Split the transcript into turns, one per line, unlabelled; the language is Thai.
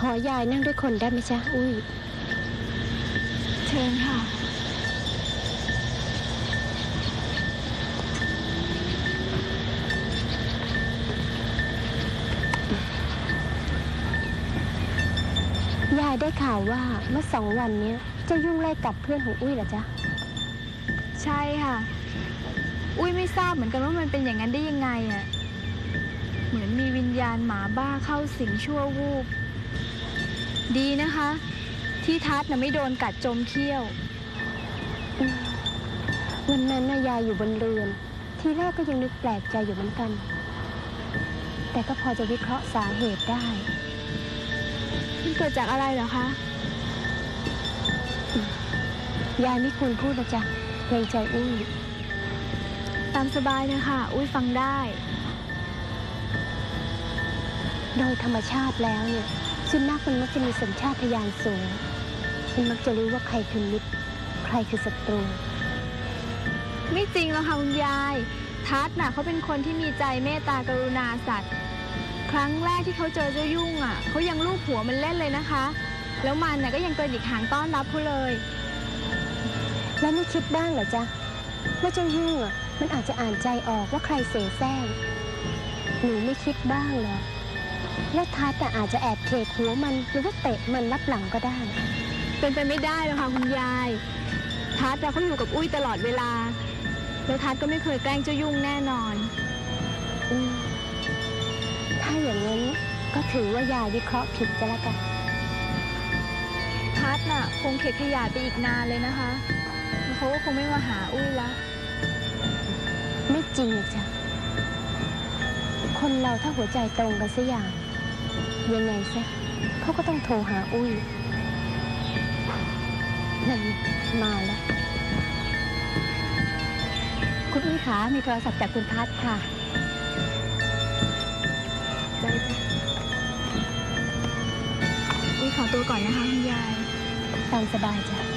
อยายนั่งด้วยคนได้ไหมจ๊ะอุ้ย
เชิญค่ะ
ยายได้ข่าวว่าเมื่อ2 วันนี้เจ้ายุ่งไล่กัดเพื่อนของอุ้ยเหรอจ๊ะ
ใช่ค่ะอุ้ยไม่ทราบเหมือนกันว่ามันเป็นอย่างนั้นได้ยังไงอ่ะเหมือนมีวิญญาณหมาบ้าเข้าสิงชั่ววูบดีนะคะที่ทัศน์น่ะไม่โดนกัดจมเขี้ยว
วันนั้นยายอยู่บนเรือนทีแรกก็ยังนึกแปลกใจอยู่เหมือนกันแต่ก็พอจะวิเคราะห์สาเหตุได้
มันเกิดจากอะไรเหรอคะ
ยายไม่ควรพูดนะจ๊ะเกรงใจอุ้ย
ตามสบายนะคะอุ้ยฟังได้
โดยธรรมชาติแล้วเนี่ยสุนัขมันมักจะมีสัญชาตญาณสูงมันมักจะรู้ว่าใครคือมิตรใครคือศัตรู
ไม่จริงหรอกค่ะคุณยายทัศน์น่ะเขาเป็นคนที่มีใจเมตตากรุณาสัตว์ครั้งแรกที่เขาเจอเจ้ายุ่งอ่ะเขายังลูบหัวมันเล่นเลยนะคะแล้วมันน่ะก็ยังกระดิกหางต้อนรับเขาเลย
แล้วไม่คิดบ้างเหรอจ๊ะว่าเจ้ายุ่งอ่ะมันอาจจะอ่านใจออกว่าใครเสแสร้งหนูไม่คิดบ้างเหรอว่าทัศน์อาจจะแอบเขกหัวมันหรือว่าเตะมันลับหลังก็ได้
เป็นไปไม่ได้หรอกค่ะคุณยายทัศน์เขาอยู่กับอุ้ยตลอดเวลาแล้วทัศน์ก็ไม่เคยแกล้งเจ้ายุ่งแน่นอน
ถ้าอย่างนั้นก็ถือว่ายายวิเคราะห์ผิดจะแล้วกัน
ทัศน์คงเข็ดขยาดไปอีกนานเลยนะคะเขาก็คงไม่มาหาอุ้ยละ
ไม่จริงจ้ะคนเราถ้าหัวใจตรงกันสักอย่างยังไงซะเขาก็ต้องโทรหาอุ้ยนั่นมาแล้วคุณอุ้ยคะมีโทรศัพท์จากคุณทัศน์ค่ะ
ใจจ้ะอุ้ยขอตัวก่อนนะคะคุณยาย
ตามสบายจ้ะ